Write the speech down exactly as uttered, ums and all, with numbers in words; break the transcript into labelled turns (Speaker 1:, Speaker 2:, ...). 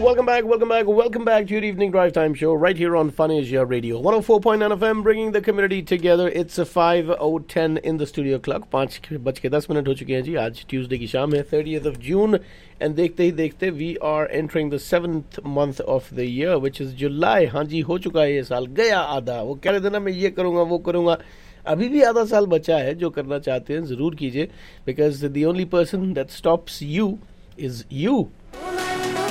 Speaker 1: welcome back, welcome back, welcome back to your evening drive time show right here on Fun Asia Radio. one oh four point nine F M, bringing the community together. It's a five oh ten in the studio clock. पाँच बज के दस minute हो चुके हैं जी. आज Tuesday की शाम है, thirtieth of June. And देखते ही देखते we are entering the seventh month of the year, which is July. हाँ जी, हो चुका है ये साल. गया आधा. वो कह रहे थे ना मैं ये करूँगा वो करूँगा. अभी भी आधा साल बचा है. जो करना चाहते हैं ज़रूर कीजिए. Because the only person that stops you is you.